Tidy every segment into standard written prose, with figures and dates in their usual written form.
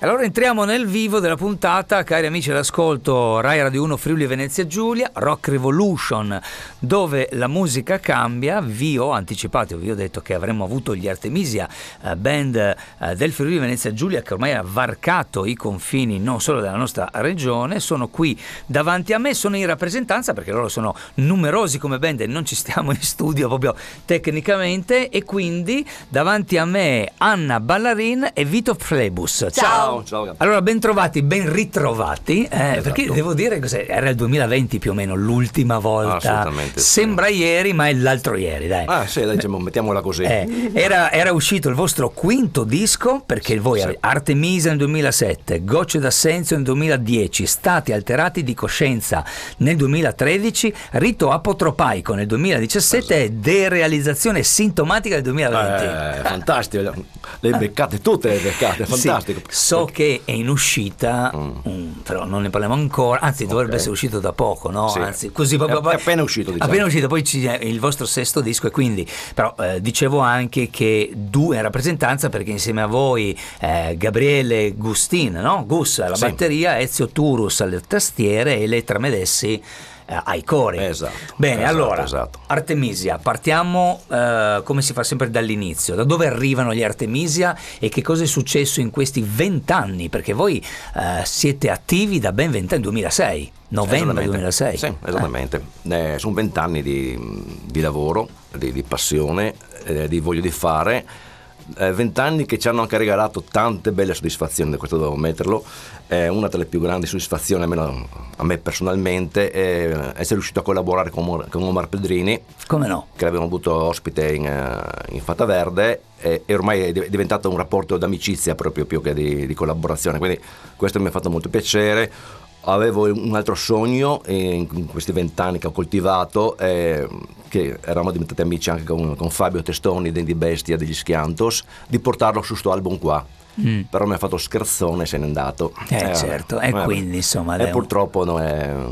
Allora entriamo nel vivo della puntata, cari amici all'ascolto, Rai Radio 1 Friuli Venezia Giulia, Rock Revolution, dove la musica cambia. Vi ho anticipato, vi ho detto che avremmo avuto gli Artemisia, band del Friuli Venezia Giulia, che ormai ha varcato i confini non solo della nostra regione. Sono qui davanti a me, sono in rappresentanza perché loro sono numerosi come band e non ci stiamo in studio proprio tecnicamente, e quindi davanti a me Anna Ballarin e Vito Flebus. Ciao. Allora, ben trovati, ben ritrovati, Esatto. perché devo dire che era il 2020 più o meno l'ultima volta. Assolutamente sì. Sembra ieri, ma è l'altro ieri, dai. Sì, dai, diciamo, mettiamola così. Era uscito il vostro quinto disco, perché voi Sì. Artemisia nel 2007, Gocce d'Assenzio nel 2010, Stati alterati di coscienza nel 2013, Rito apotropaico nel 2017 e Derealizzazione sintomatica nel 2020. Fantastico, le beccate tutte, le beccate, fantastico. Sì, so che è in uscita, però non ne parliamo ancora, anzi dovrebbe essere uscito da poco, no? Sì. Anzi, così proprio È appena uscito, diciamo. Appena uscito, poi c'è il vostro sesto disco, e quindi però dicevo anche che due in rappresentanza, perché insieme a voi Gabriele Gustin, no? Gus alla Sì. batteria, Ezio Turus alle tastiere e Elettra Medessi ai cori. Esatto. Bene, Esatto, allora esatto. Artemisia, partiamo come si fa sempre dall'inizio. Da dove arrivano gli Artemisia e che cosa è successo in questi 20 anni? Perché voi siete attivi da ben 20 anni, 2006, novembre 2006. Sì, esattamente. Sono 20 anni di lavoro, di passione, di voglia di fare. 20 anni che ci hanno anche regalato tante belle soddisfazioni, questo devo ammetterlo. Una delle più grandi soddisfazioni, almeno a me personalmente, è essere riuscito a collaborare con Omar Pedrini. Come no? Che l'abbiamo avuto ospite in Fata Verde, e ormai è diventato un rapporto d'amicizia proprio più che di collaborazione, quindi questo mi ha fatto molto piacere. Avevo un altro sogno in questi 20 anni che ho coltivato, che eravamo diventati amici anche con Fabio Testoni dei Bestia degli Schiantos, di portarlo su sto album qua. Però mi ha fatto scherzone e se n'è andato. Certo, e quindi insomma e purtroppo non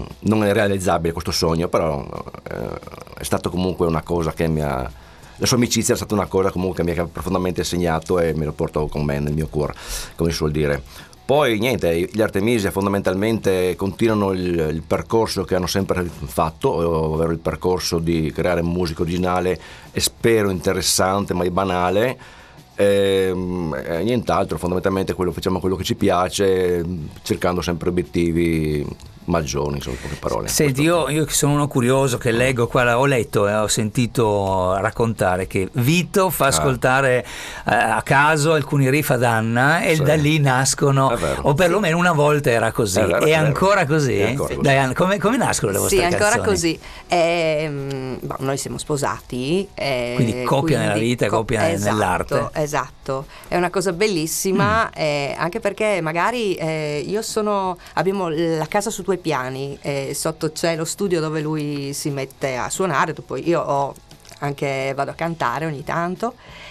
è realizzabile questo sogno, però è stato comunque una cosa che la sua amicizia è stata una cosa comunque che mi ha profondamente segnato e me lo porto con me nel mio cuore, come si suol dire. Poi niente, gli Artemisia fondamentalmente continuano il percorso che hanno sempre fatto, ovvero il percorso di creare musica originale e spero interessante ma banale. Nient'altro, fondamentalmente facciamo quello che ci piace, cercando sempre obiettivi maggiori, insomma, in poche parole. Senti, io che sono uno curioso, che leggo qua, ho letto e ho sentito raccontare che Vito fa ascoltare a caso alcuni riff ad Anna e Sì. Da lì nascono, È vero. o perlomeno una volta era così. È vero, È è vero. ancora così? È ancora così. Dai, Anna, come nascono le vostre Sì, canzoni? ancora così. Noi siamo sposati. Quindi coppia nella vita e coppia nell'arte. Esatto, è una cosa bellissima, anche perché magari abbiamo la casa su 2 piani, sotto c'è lo studio dove lui si mette a suonare, poi io vado a cantare ogni tanto,